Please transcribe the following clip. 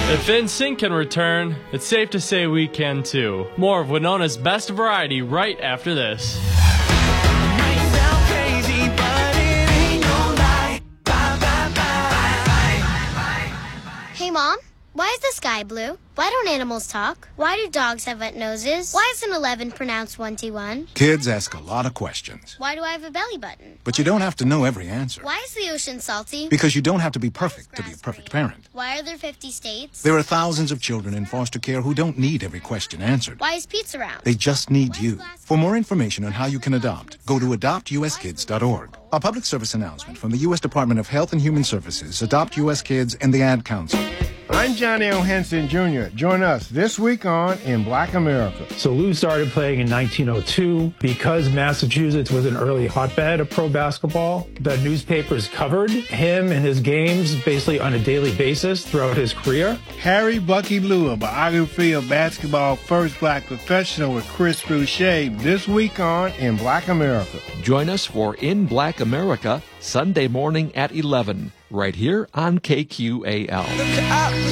If NSYNC can return, it's safe to say we can too. More of Winona's best variety right after this. Might sound crazy, but it ain't no lie. Bye, bye, bye. Hey, Mom, why is the sky blue? Why don't animals talk? Why do dogs have wet noses? Why is an 11 pronounced 1T1? Kids ask a lot of questions. Why do I have a belly button? But you don't have to know every answer. Why is the ocean salty? Because you don't have to be perfect to be a perfect parent. Why are there 50 states? There are thousands of children in foster care who don't need every question answered. Why is pizza round? They just need you. For more information on how you can adopt, go to adoptuskids.org. A public service announcement from the U.S. Department of Health and Human Services, Adopt U.S. Kids, and the Ad Council. I'm Johnny O. Henson Jr. Join us this week on In Black America. So Lou started playing in 1902. Because Massachusetts was an early hotbed of pro basketball, the newspapers covered him and his games basically on a daily basis throughout his career. Harry Bucky Lue, a biography of basketball first black professional with Chris Boucher this week on In Black America. Join us for In Black America, Sunday morning at 11, right here on KQAL.